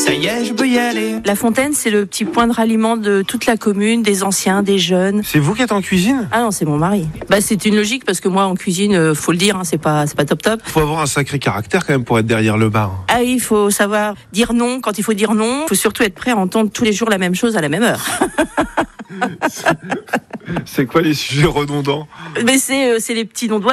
Ça y est, je peux y aller. La Fontaine, c'est le petit point de ralliement de toute la commune, des anciens, des jeunes. C'est vous qui êtes en cuisine ? Ah non, c'est mon mari. C'est une logique parce que moi en cuisine, faut le dire, c'est pas top. Faut avoir un sacré caractère quand même pour être derrière le bar. Ah oui, il faut savoir dire non quand il faut dire non. Il faut surtout être prêt à entendre tous les jours la même chose à la même heure. C'est quoi les sujets redondants ? C'est les petits noms d'oiseaux.